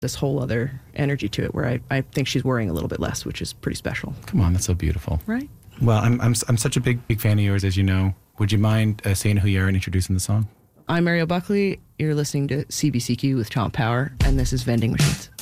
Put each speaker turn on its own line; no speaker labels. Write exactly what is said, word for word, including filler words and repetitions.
this whole other energy to it where I, I think she's worrying a little bit less, which is pretty special.
Come on, that's so beautiful.
Right?
Well, I'm I'm I'm such a big big fan of yours, as you know. Would you mind uh, saying who you are and introducing the song?
I'm Mariel Buckley. You're listening to C B C Q with Tom Power, and this is Vending Machines.